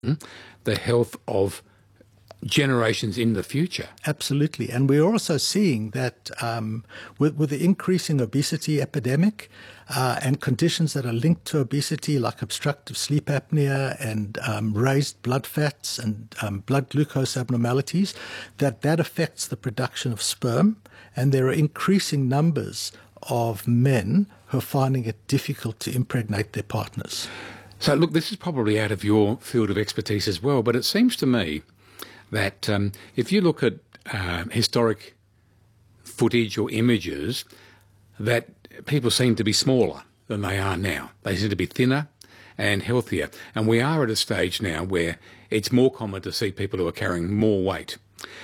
the health of generations in the future. Absolutely. And we're also seeing that with the increasing obesity epidemic and conditions that are linked to obesity, like obstructive sleep apnea and raised blood fats and blood glucose abnormalities, that affects the production of sperm. And there are increasing numbers of men who are finding it difficult to impregnate their partners. So, look, this is probably out of your field of expertise as well, but it seems to me that if you look at historic footage or images, that people seem to be smaller than they are now. They seem to be thinner and healthier. And we are at a stage now where it's more common to see people who are carrying more weight.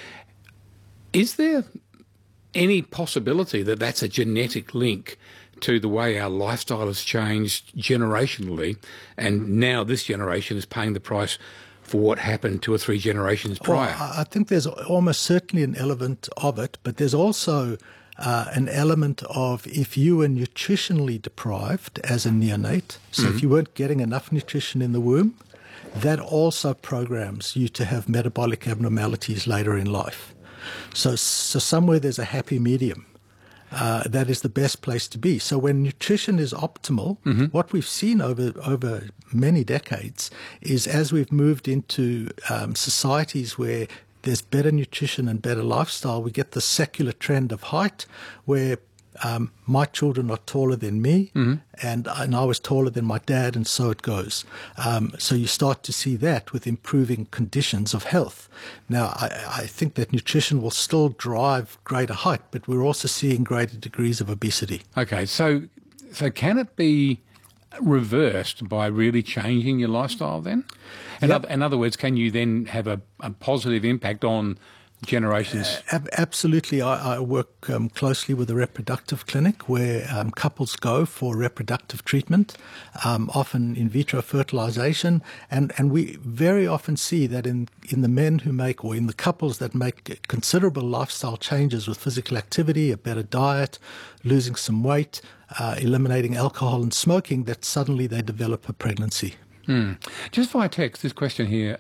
Is there any possibility that that's a genetic link to the way our lifestyle has changed generationally, and now this generation is paying the price for what happened 2 or 3 generations prior? Well, I think there's almost certainly an element of it, but there's also an element of if you were nutritionally deprived as a neonate, so if you weren't getting enough nutrition in the womb, that also programs you to have metabolic abnormalities later in life. So somewhere there's a happy medium. That is the best place to be. So when nutrition is optimal, what we've seen over many decades is as we've moved into societies where there's better nutrition and better lifestyle, we get the secular trend of height where my children are taller than me and I was taller than my dad, and so it goes. So you start to see that with improving conditions of health. Now, I think that nutrition will still drive greater height, but we're also seeing greater degrees of obesity. Okay, so can it be reversed by really changing your lifestyle then? In other words, can you then have a positive impact on generations? Absolutely. I work closely with a reproductive clinic where couples go for reproductive treatment, often in vitro fertilization, and we very often see that in the men who make, or in the couples that make considerable lifestyle changes with physical activity, a better diet, losing some weight, eliminating alcohol and smoking, that suddenly they develop a pregnancy. Just via text, this question here.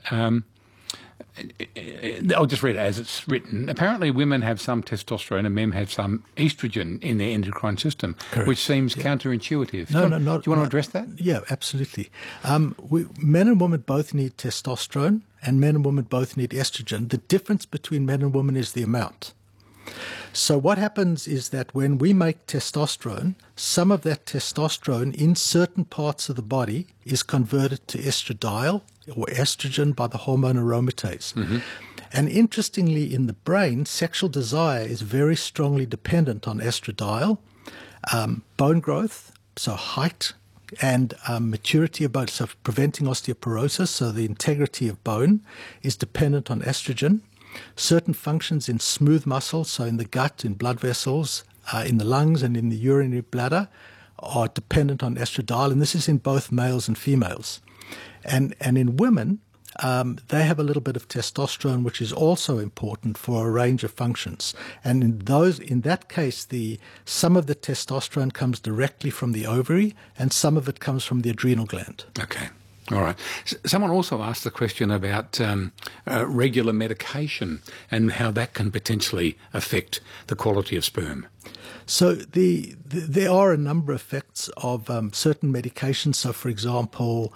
I'll just read it as it's written. Apparently women have some testosterone and men have some estrogen in their endocrine system, Correct. which seems counterintuitive. No, do you want to address that? Yeah, absolutely. Men and women both need testosterone and men and women both need estrogen. The difference between men and women is the amount. So what happens is that when we make testosterone, some of that testosterone in certain parts of the body is converted to estradiol or estrogen by the hormone aromatase. And interestingly, in the brain, sexual desire is very strongly dependent on estradiol, bone growth, so height, and maturity of bone, so preventing osteoporosis, so the integrity of bone is dependent on estrogen. Certain functions in smooth muscle, so in the gut, in blood vessels, in the lungs and in the urinary bladder, are dependent on estradiol, and this is in both males and females. And in women, they have a little bit of testosterone, which is also important for a range of functions. And in that case, some of the testosterone comes directly from the ovary, and some of it comes from the adrenal gland. Okay. All right. Someone also asked the question about regular medication and how that can potentially affect the quality of sperm. So there are a number of effects of certain medications. So, for example,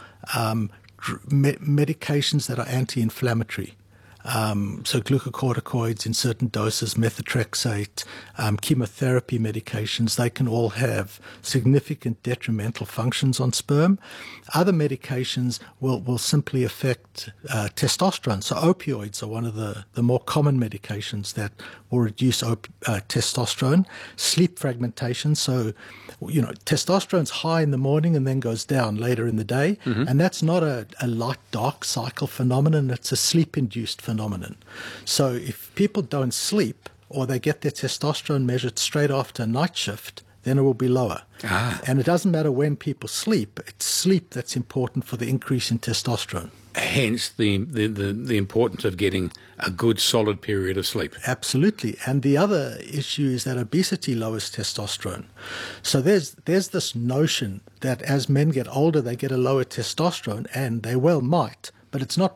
medications that are anti-inflammatory. So glucocorticoids in certain doses, methotrexate, chemotherapy medications, they can all have significant detrimental functions on sperm. Other medications will simply affect testosterone. So opioids are one of the more common medications that will reduce testosterone. Sleep fragmentation, so testosterone's high in the morning and then goes down later in the day, and that's not a light dark cycle phenomenon, it's a sleep-induced phenomenon. So if people don't sleep or they get their testosterone measured straight after a night shift, then it will be lower. And it doesn't matter when people sleep, it's sleep that's important for the increase in testosterone. Hence the importance of getting a good solid period of sleep. Absolutely. And the other issue is that obesity lowers testosterone. So there's this notion that as men get older, they get a lower testosterone, and they well might, but it's not